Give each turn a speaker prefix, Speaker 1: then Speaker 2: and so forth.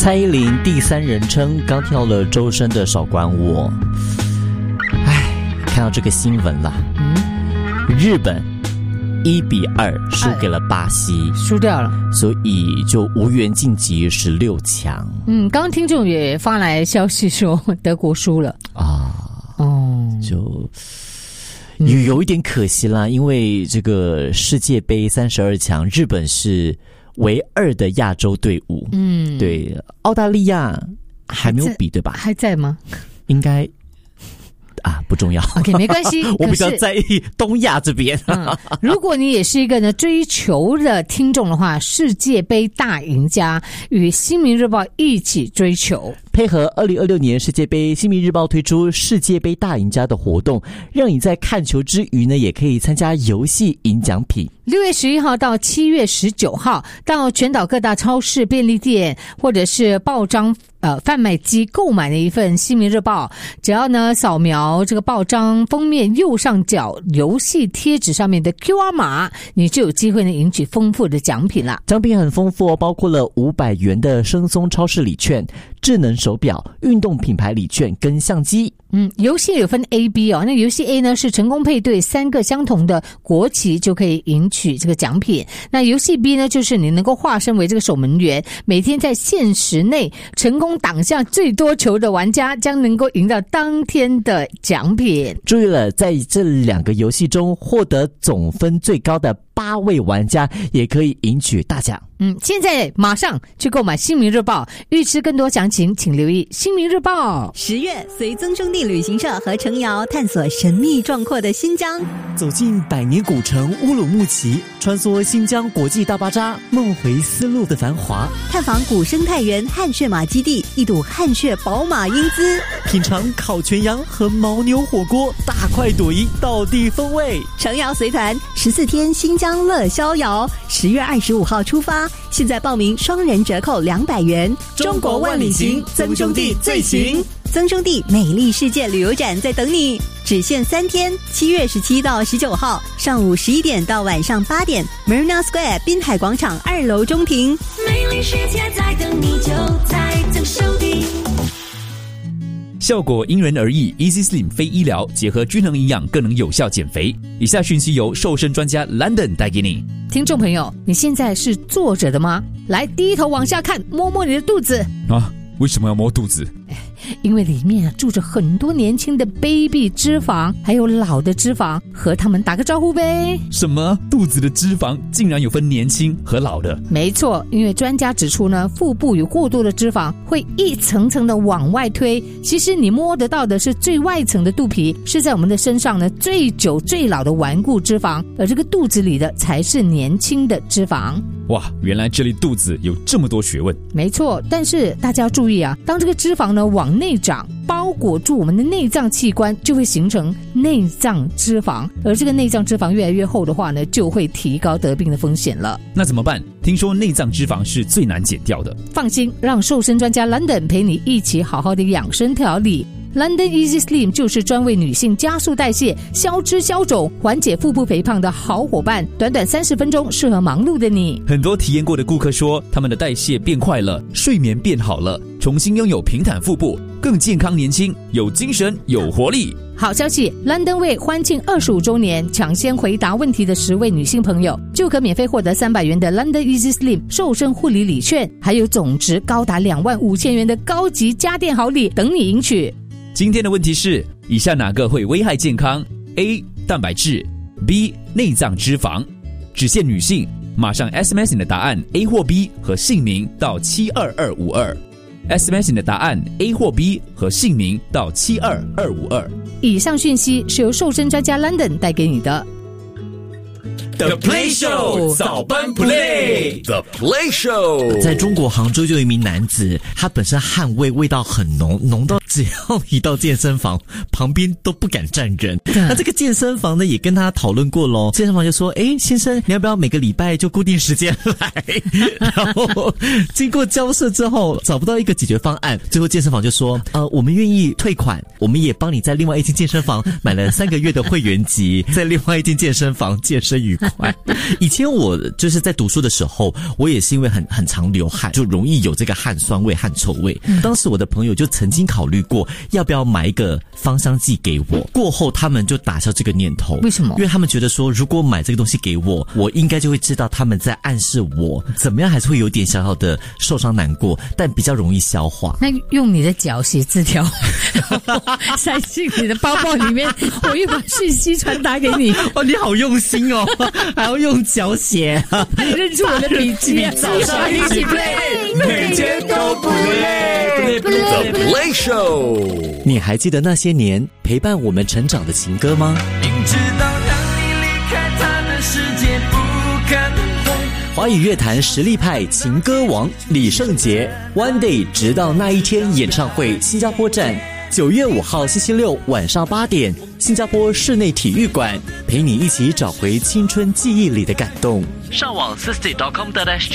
Speaker 1: 蔡依林第三人称刚跳了周深的少管我。看到这个新闻了，日本1-2输给了巴西，
Speaker 2: 输掉了，
Speaker 1: 所以就无缘晋级16强。
Speaker 2: 刚刚听众也发来消息说德国输了啊，
Speaker 1: 就有一点可惜啦，因为这个世界杯32强，日本是唯2的亚洲队伍。对，澳大利亚还没有比对吧？
Speaker 2: 还在吗？
Speaker 1: 应该。不重要
Speaker 2: OK 没关系
Speaker 1: 我比较在意东亚这边
Speaker 2: 如果你也是一个呢追求的听众的话，世界杯大赢家与新民日报一起追求，
Speaker 1: 配合2026年世界杯，新民日报推出世界杯大赢家的活动，让你在看球之余呢，也可以参加游戏赢奖品。
Speaker 2: 6月11号到7月19号，到全岛各大超市、便利店或者是报章贩卖机购买的一份新民日报，只要呢扫描这个报章封面右上角游戏贴纸上面的 QR 码，你就有机会呢赢取丰富的奖品啦。
Speaker 1: 奖品很丰富包括了500元的生松超市礼券、智能手表、运动品牌礼券跟相机。
Speaker 2: 游戏有分 A、B 那游戏 A 呢是成功配对3个相同的国旗就可以赢取这个奖品。那游戏 B 呢就是你能够化身为这个守门员，每天在限时内成功挡下最多球的玩家将能够赢到当天的奖品。
Speaker 1: 注意了，在这2个游戏中获得总分最高的8位玩家也可以赢取大奖。
Speaker 2: 现在马上去购买新民日报，预知更多详情请留意新民日报。
Speaker 3: 10月随曾兄弟旅行社和程瑶探索神秘壮阔的新疆，
Speaker 1: 走进百年古城乌鲁木齐，穿梭新疆国际大巴扎，梦回丝路的繁华，
Speaker 3: 探访古生态园汗血马基地，一睹汗血宝马英姿，
Speaker 1: 品尝烤全羊和牦牛火锅，大快朵颐，道地风味。
Speaker 3: 程瑶随团14天新疆乐逍遥，10月25号出发，现在报名双人折扣200元。
Speaker 1: 中国万里行，曾兄弟最行。
Speaker 3: 曾兄弟美丽世界旅游展在等你，只限3天，7月17到19号，上午11点到晚上8点 ，Marina Square 滨海广场2楼中庭。
Speaker 4: 美丽世界在等你，就在曾兄弟。
Speaker 5: 效果因人而异 ，Easy Slim 非医疗，结合均衡营养，更能有效减肥。以下讯息由瘦身专家 London 带给你。
Speaker 2: 听众朋友，你现在是坐着的吗？来，低头往下看，摸摸你的肚子。
Speaker 5: 为什么要摸肚子？
Speaker 2: 因为里面住着很多年轻的 baby 脂肪，还有老的脂肪，和他们打个招呼呗。
Speaker 5: 什么？肚子的脂肪竟然有分年轻和老的？
Speaker 2: 没错，因为专家指出呢，腹部有过多的脂肪会一层层的往外推，其实你摸得到的是最外层的肚皮，是在我们的身上呢最久最老的顽固脂肪，而这个肚子里的才是年轻的脂肪。
Speaker 5: 哇，原来这里肚子有这么多学问。
Speaker 2: 没错，但是大家要注意啊，当这个脂肪呢往内长，包裹住我们的内脏器官，就会形成内脏脂肪，而这个内脏脂肪越来越厚的话呢，就会提高得病的风险了。
Speaker 5: 那怎么办？听说内脏脂肪是最难减掉的。
Speaker 2: 放心，让瘦身专家 London 陪你一起好好的养生调理。London Easy Slim 就是专为女性加速代谢、消脂消肿、缓解腹部肥胖的好伙伴，短短30分钟，适合忙碌的你。
Speaker 5: 很多体验过的顾客说，他们的代谢变快了，睡眠变好了，重新拥有平坦腹部，更健康年轻，有精神有活力。
Speaker 2: 好消息 ，London 为欢庆25周年，抢先回答问题的10位女性朋友，就可免费获得300元的 London Easy Slim 瘦身护理礼券，还有总值高达25000元的高级家电好礼等你赢取。
Speaker 5: 今天的问题是，以下哪个会危害健康 ？A. 蛋白质 B. 内脏脂肪。只限女性，马上 SMS 你的答案 A 或 B 和姓名到72252。SMS 你的答案 A 或 B 和姓名到72252。
Speaker 2: 以上讯息是由瘦身专家 London 带给你的。
Speaker 6: The Play Show 早班 Play The Play Show。
Speaker 1: 在中国杭州就有一名男子，他本身汗味道很浓到只要一到健身房旁边都不敢站人。那这个健身房呢也跟他讨论过咯，健身房就说先生你要不要每个礼拜就固定时间来然后经过交涉之后找不到一个解决方案，最后健身房就说我们愿意退款，我们也帮你在另外一间健身房买了3个月的会员级，在另外一间健身房健身愉快。以前我就是在读书的时时候，我也是因为很常流汗，就容易有这个汗酸味、汗臭味。当时我的朋友就曾经考虑过要不要买一个芳香剂给我，过后他们就打消这个念头。
Speaker 2: 为什么？
Speaker 1: 因为他们觉得说，如果买这个东西给我，我应该就会知道他们在暗示我怎么样，还是会有点小小的受伤难过，但比较容易消化。
Speaker 2: 那用你的脚写字条，塞进你的包包里面，我又把讯息传达给你。
Speaker 1: 哦，你好用心哦，还要用脚写。
Speaker 2: 你认出我的笔记啊？
Speaker 6: 早上一起 play， 每天都不累。The Play Show，
Speaker 1: 你还记得那些年陪伴我们成长的情歌吗？
Speaker 7: 明知道让你离开他的世界不可能。
Speaker 1: 华语乐坛实力派情歌王李圣杰 One Day 直到那一天演唱会新加坡站，9月5号星期六晚上8点，新加坡室内体育馆，陪你一起找回青春记忆里的感动。上网 60.com.sg